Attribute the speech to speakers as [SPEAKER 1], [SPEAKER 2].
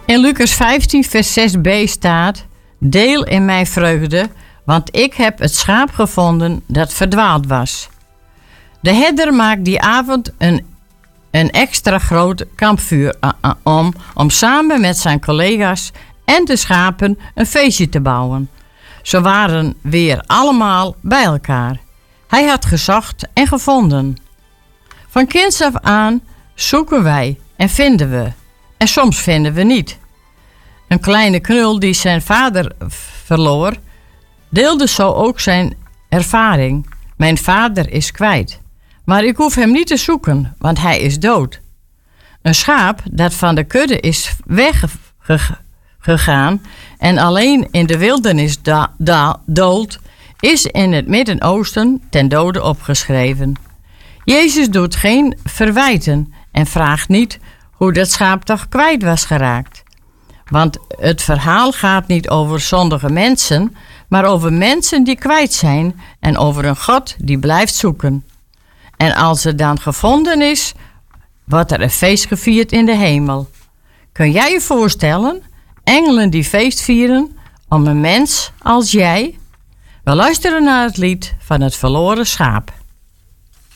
[SPEAKER 1] In Lucas 15 vers 6b staat: Deel in mijn vreugde, want ik heb het schaap gevonden dat verdwaald was. De herder maakt die avond een extra groot kampvuur om samen met zijn collega's en de schapen een feestje te bouwen. Ze waren weer allemaal bij elkaar. Hij had gezocht en gevonden. Van kinds af aan zoeken wij en vinden we. En soms vinden we niet. Een kleine knul die zijn vader verloor, deelde zo ook zijn ervaring. Mijn vader is kwijt. Maar ik hoef hem niet te zoeken, want hij is dood. Een schaap dat van de kudde is weggegaan en alleen in de wildernis doolt, is in het Midden-Oosten ten dode opgeschreven. Jezus doet geen verwijten en vraagt niet hoe dat schaap toch kwijt was geraakt. Want het verhaal gaat niet over zondige mensen, maar over mensen die kwijt zijn en over een God die blijft zoeken. En als het dan gevonden is, wordt er een feest gevierd in de hemel. Kun jij je voorstellen, engelen die feest vieren om een mens als jij? We luisteren naar het lied van het verloren schaap.